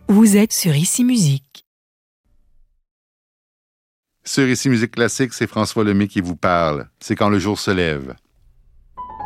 Vous êtes sur Ici Musique. Sur Ici Musique Classique, c'est François Lemay qui vous parle. C'est quand le jour se lève.